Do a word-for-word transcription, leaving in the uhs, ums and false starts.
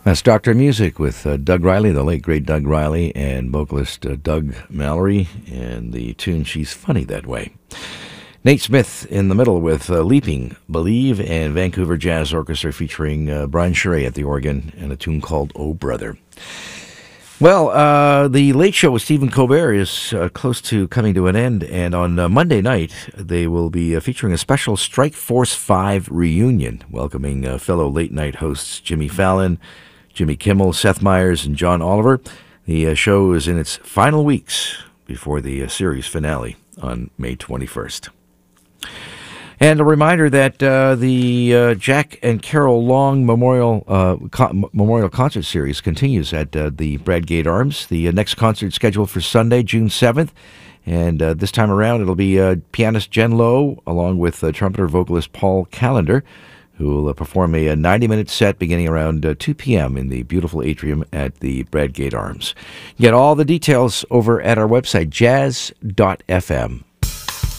That's Doctor Music with uh, Doug Riley, the late great Doug Riley, and vocalist uh, Doug Mallory, and the tune She's Funny That Way. Nate Smith in the middle with uh, Leaping, Believe, and Vancouver Jazz Orchestra featuring uh, Brian Sherray at the organ and a tune called Oh Brother. Well, uh, the Late Show with Stephen Colbert is uh, close to coming to an end, and on uh, Monday night, they will be uh, featuring a special Strike Force five reunion, welcoming uh, fellow late-night hosts Jimmy Fallon, Jimmy Kimmel, Seth Meyers, and John Oliver. The uh, show is in its final weeks before the uh, series finale on May twenty-first. And a reminder that uh, the uh, Jack and Carol Long Memorial uh, Co- Memorial Concert Series continues at uh, the Bradgate Arms. The uh, next concert scheduled for Sunday, June seventh. And uh, this time around, it'll be uh, pianist Jen Lowe, along with uh, trumpeter vocalist Paul Callender, who will uh, perform a ninety-minute set beginning around uh, two p.m. in the beautiful atrium at the Bradgate Arms. You get all the details over at our website, jazz dot f m.